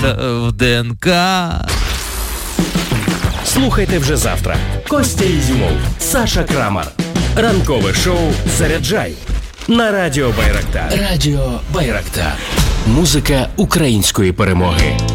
в ДНК. Слухайте вже завтра. Костя Ізюмов, Саша Крамар. Ранкове шоу «Заряджай» на Радіо Байрактар. Радіо Байрактар. Музика української перемоги.